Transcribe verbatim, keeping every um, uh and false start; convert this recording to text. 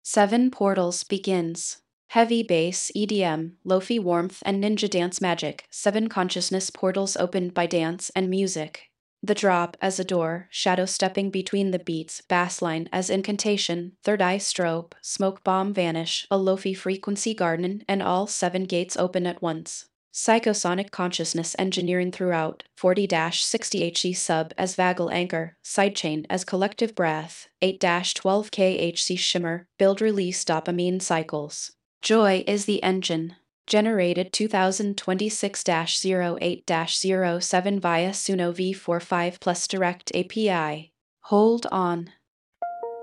Seven Portals begins. Heavy bass, E D M, lofi warmth, and ninja dance magic. Seven consciousness portals opened by dance and music. The drop as a door, shadow stepping between the beats, bassline as incantation, third eye strobe, smoke bomb vanish, a lofi frequency garden, and all seven gates open at once. Psychosonic consciousness engineering throughout, forty sixty He sub as vagal anchor, sidechain as collective breath, eight twelve K H C shimmer, build release dopamine cycles. Joy is the engine. Generated twenty twenty-six dash zero eight dash zero seven via Suno v forty-five plus direct A P I. Hold on.